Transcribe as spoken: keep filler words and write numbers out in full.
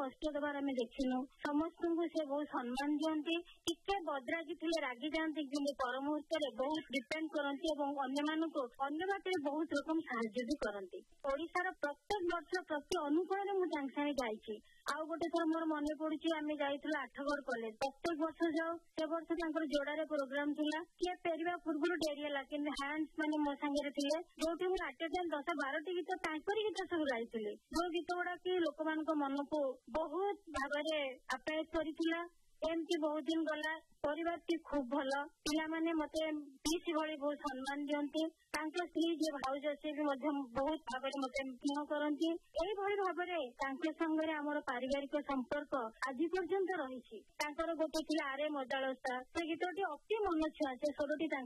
कष्ट देवार आम देखिनु समस्त को से बहुत सम्मान दियंती टिके बदरागी थे रागी जाती कि पर मुहूर्त बहुत डिपेंड करती और अन्य मानक अन्य बात बहुत रकम साहाय्य भी करती। ओडिशार प्रत्येक वर्ष प्रति अनुकूल मुझे सागे जाइए आउ गोटे थर मोर मन पड़ुची आम जाइलु आठगढ़ कॉलेज प्रत्येक वर्ष जाओ से वर्ष जोड़ार प्रोग्राम थिला किए फेरवा पूर्व डेरीला कि हैंड्स माने मो सांगे थे जो आटेन दस बार टी गीत तांकर गीत सब गाइले जो गीत गुड़ा कि लोक मान मन को बहुत भाव आप्यायित करथिला। एमती बहुत दिन गला परिवार टी खूब भल पिला माने मते पीसी भली बहुत सम्मान दियंती तांके स्त्री जे भाउज से भी मध्य बहुत भाव मते स्नेह करती एई भली भाबरे तांके संगे हमर पारिवारिक संपर्क आज पर्यंत रही। गोटे थिला आरे मदालसा से गीतटी अति मन छुआ से स्वरटी